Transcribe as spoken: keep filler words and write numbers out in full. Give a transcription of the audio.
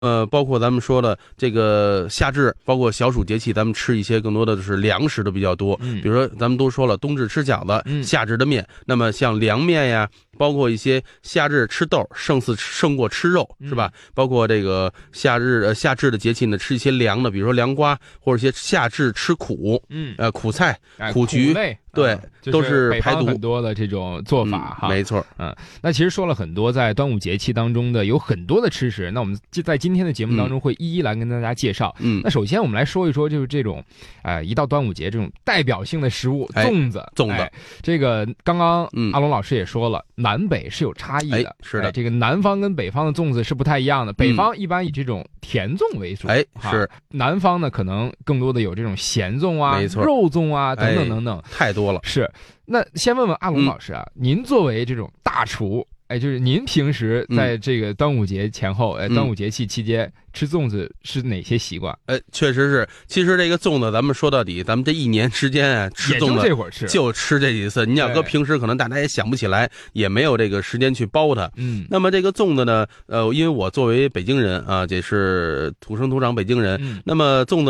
呃，包括咱们说的这个夏至，包括小暑节气，咱们吃一些更多的就是粮食的比较多。 嗯， 比如说咱们都说了，冬至吃饺子， 嗯、 夏至的面。那么像凉面呀，包括一些夏至吃豆胜似胜过吃肉，是吧？嗯、包括这个夏日呃夏至的节气呢，吃一些凉的，比如说凉瓜，或者一些夏至吃苦， 嗯， 呃苦菜、 哎、 苦菊。 苦类对， 嗯就是、 都是排毒很多的这种做法、 嗯、 哈， 没错。 嗯，那其实说了很多，在端午节气当中的有很多的吃食，那我们就在今天的节目当中会一一来跟大家介绍。 嗯， 那首先我们来说一说，就是这种，呃，一到端午节这种代表性的食物， 哎、 粽子， 粽子、 哎，这个刚刚阿龙老师也说了，嗯、南北是有差异的， 哎、是的、 哎，这个南方跟北方的粽子是不太一样的，北方一般以这种甜粽为主， 哎、嗯，是， 南方呢可能更多的有这种咸粽啊、 没错， 肉粽啊等等等等， 哎、太多了， 是。那先问问阿龙老师啊，嗯、您作为这种大厨，哎，就是您平时在这个端午节前后，哎、嗯，端午节气期间吃粽子是哪些习惯？ 哎，确实是。其实这个粽子，咱们说到底，咱们这一年时间啊，吃粽子也就这会儿吃， 就吃这几次。你想搁平时可能大家也想不起来，也没有这个时间去包它。 嗯。 那么这个粽子呢，呃，因为我作为北京人啊，也是土生土长北京人， 嗯、 那么粽子。